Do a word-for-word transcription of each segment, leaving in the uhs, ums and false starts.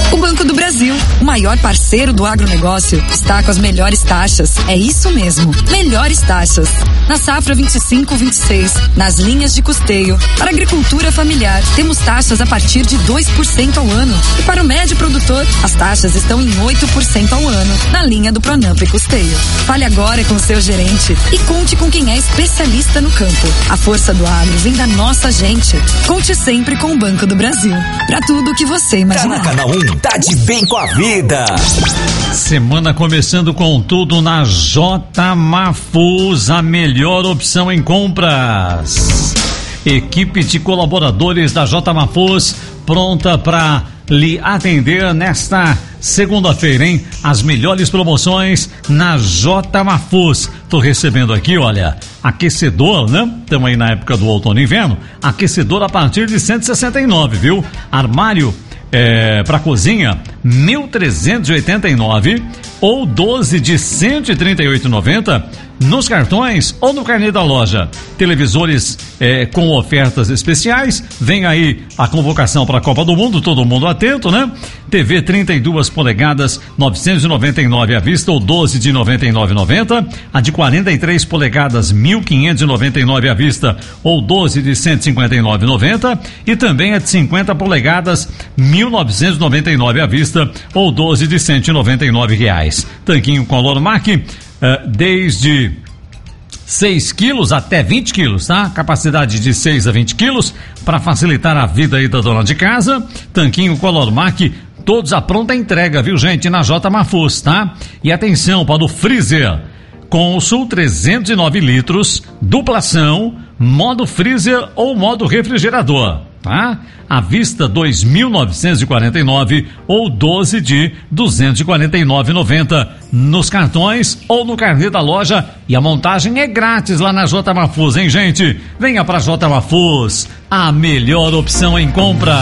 O Banco do Brasil, o maior parceiro do agronegócio, está com as melhores taxas. É isso mesmo, melhores taxas. Na safra vinte e cinco vinte e seis, nas linhas de custeio, para agricultura familiar, temos taxas a partir de dois por cento ao ano. E para o médio produtor, as taxas estão em oito por cento ao ano, na linha do Pronamp e Custeio. Fale agora com seu gerente e conte com quem é especialista no campo. A força do agro vem da nossa gente. Conte sempre com o Banco do Brasil. Para tudo o que você imaginar. Tá na Canal um, tá de bem com a vida. Semana começando com tudo na J Mafus, a melhor opção em compras. Equipe de colaboradores da J Mafus pronta para lhe atender nesta segunda-feira, hein? As melhores promoções na J Mafus. Tô recebendo aqui, olha, aquecedor, né? Estamos aí na época do outono e inverno. Aquecedor a partir de cento e sessenta e nove, viu? Armário é, para cozinha, mil trezentos e oitenta e nove ou doze de cento e trinta e oito reais e noventa centavos nos cartões ou no carnê da loja. Televisores é, com ofertas especiais. Vem aí a convocação para a Copa do Mundo, todo mundo atento, né? T V trinta e duas polegadas, novecentos e noventa e nove à vista ou doze de noventa e nove reais e noventa centavos. A de quarenta e três polegadas, mil quinhentos e noventa e nove à vista ou doze de cento e cinquenta e nove reais e noventa centavos. E também a de cinquenta polegadas, mil novecentos e noventa e nove à vista ou doze de cento e noventa e nove reais. Tanquinho Color Mac, uh, desde seis quilos até vinte quilos, tá? Capacidade de seis a vinte quilos, para facilitar a vida aí da dona de casa. Tanquinho Color Mac, todos à pronta entrega, viu, gente? Na J Mafus, tá? E atenção para o freezer Consul trezentos e nove litros, duplação, modo freezer ou modo refrigerador, tá? À vista dois mil novecentos e quarenta e nove ou doze de duzentos e quarenta e nove reais e noventa centavos nos cartões ou no carnê da loja, e a montagem é grátis lá na J Mafus, hein, gente? Venha pra J Mafus, a melhor opção em compra.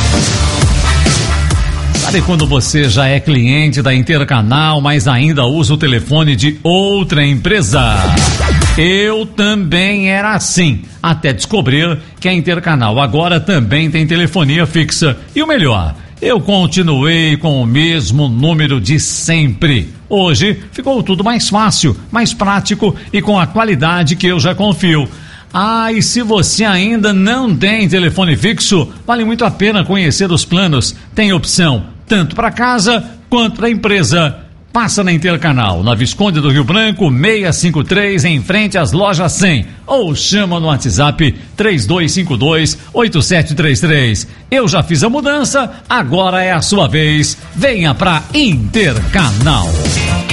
Sabe quando você já é cliente da Intercanal, mas ainda usa o telefone de outra empresa? Eu também era assim, até descobrir que a Intercanal agora também tem telefonia fixa. E o melhor, eu continuei com o mesmo número de sempre. Hoje ficou tudo mais fácil, mais prático e com a qualidade que eu já confio. Ah, e se você ainda não tem telefone fixo, vale muito a pena conhecer os planos. Tem opção tanto para casa quanto para empresa. Passa na Intercanal, na Visconde do Rio Branco, seiscentos e cinquenta e três, em frente às lojas cem. Ou chama no WhatsApp três dois cinco dois, oito sete três três. Eu já fiz a mudança, agora é a sua vez. Venha pra Intercanal.